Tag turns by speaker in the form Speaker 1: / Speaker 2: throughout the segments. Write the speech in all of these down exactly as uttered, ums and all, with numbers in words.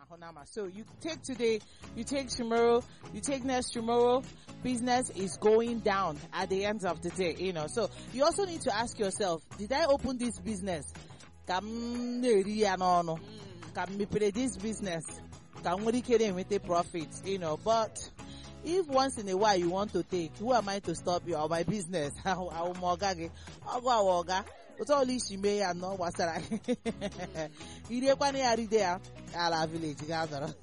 Speaker 1: So you take today, you take tomorrow, you take next tomorrow, business is going down at the end of the day, you know. So you also need to ask yourself, did I open this business? Can me pay this business? Can we get with a profit? You know, but if once in a while you want to take, who am I to stop you or my business? How how mogage? Ogo oga. But all this she may and no what's that? You dey kwani ari there ala village gather.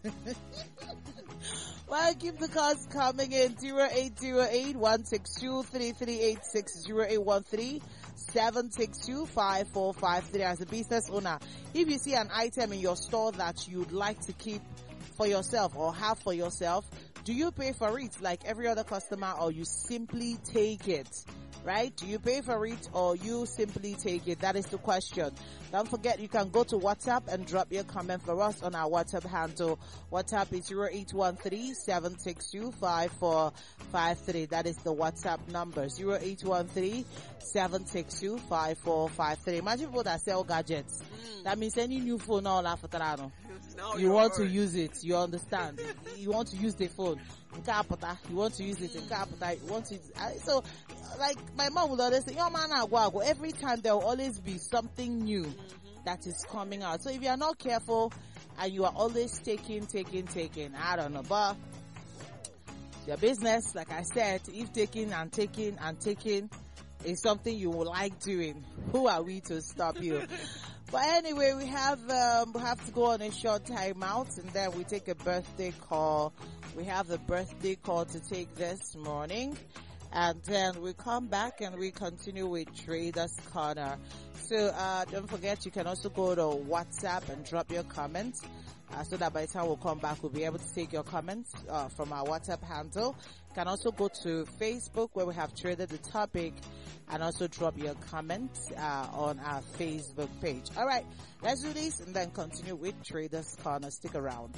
Speaker 1: Well, keep the calls coming in. Zero eight zero eight one six two three three eight six zero eight one three seven six two five four five three. As a business owner, if you see an item in your store that you'd like to keep for yourself or have for yourself, do you pay for it like every other customer, or you simply take it? Right? Do you pay for it or you simply take it? That is the question. Don't forget, you can go to WhatsApp and drop your comment for us on our WhatsApp handle. WhatsApp is zero eight one three seven six two five four five three. That is the WhatsApp number, zero eight one three seven six two five four five three. Imagine people that sell gadgets. Mm. That means any new phone, all after you want to use it. You understand? You want to use the phone. You want to use it in Capita. You want to. So, like my mom would always say, "Yo, man, agua." Every time there will always be something new mm-hmm. that is coming out. So if you are not careful and you are always taking, taking, taking, I don't know, but your business, like I said, if taking and taking and taking is something you would like doing, who are we to stop you? But anyway, we have um, we have to go on a short time out, and then we take a birthday call. We have a birthday call to take this morning, and then we come back and we continue with Traders Corner. So uh don't forget, you can also go to WhatsApp and drop your comments, uh, so that by the time we'll come back, we'll be able to take your comments uh, from our WhatsApp handle. You can also go to Facebook, where we have traded the topic, and also drop your comments uh, on our Facebook page. All right, let's do this and then continue with Traders Corner. Stick around.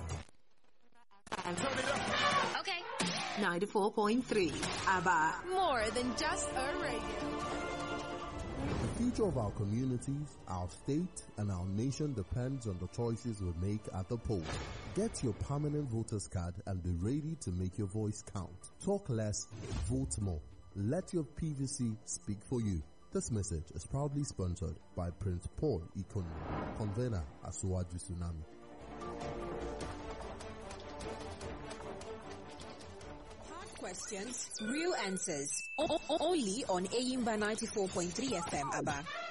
Speaker 2: Okay.
Speaker 3: ninety-four point three ABBA.
Speaker 2: More than just a radio.
Speaker 4: The future of our communities, our state, and our nation depends on the choices we make at the polls. Get your permanent voter's card and be ready to make your voice count. Talk less, vote more. Let your P V C speak for you. This message is proudly sponsored by Prince Paul Ikonu, convener at Suwaju Tsunami.
Speaker 3: Hard questions, real answers. O- o- only on Ayimba ninety-four point three F M, ABBA.